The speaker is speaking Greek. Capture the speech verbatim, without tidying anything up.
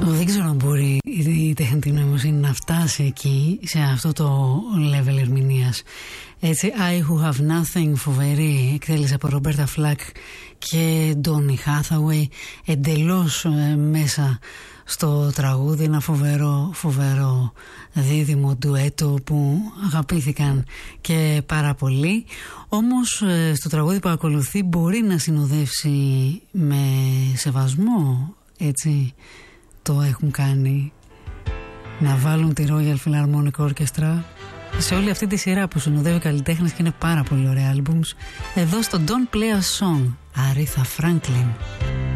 Δεν ξέρω αν μπορεί η τεχνητή νοημοσύνη να φτάσει εκεί, σε αυτό το level ερμηνείας. Έτσι, I Who Have Nothing, φοβερή εκτέλεση από Ρομπέρτα Φλακ και Ντόνι Χάθαουεϊ, εντελώς ε, μέσα στο τραγούδι, ένα φοβερό, φοβερό δίδυμο ντουέτο που αγαπήθηκαν και πάρα πολύ. Όμως ε, στο τραγούδι που ακολουθεί μπορεί να συνοδεύσει με σεβασμό, έτσι το έχουν κάνει, να βάλουν τη Royal Philharmonic Orchestra σε όλη αυτή τη σειρά που συνοδεύει καλλιτέχνες και είναι πάρα πολύ ωραία άλμπουμς. Εδώ στο Don't Play a Song, Aretha Franklin.